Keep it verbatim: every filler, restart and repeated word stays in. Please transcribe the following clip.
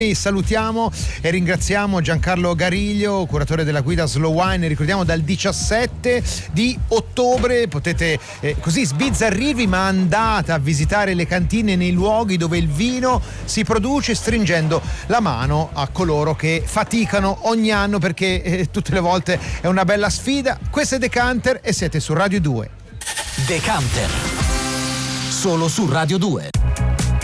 Salutiamo e ringraziamo Giancarlo Gariglio, curatore della guida Slow Wine. Ricordiamo dal diciassette di ottobre potete eh, così sbizzarrirvi, ma andate a visitare le cantine nei luoghi dove il vino si produce, stringendo la mano a coloro che faticano ogni anno, perché eh, tutte le volte è una bella sfida. Questo è Decanter e siete su Radio due. Decanter solo su Radio due.